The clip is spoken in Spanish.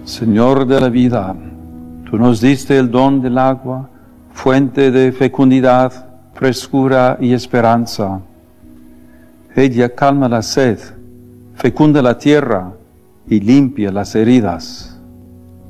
Señor de la vida, tú nos diste el don del agua, fuente de fecundidad, frescura y esperanza. Ella calma la sed, fecunda la tierra y limpia las heridas.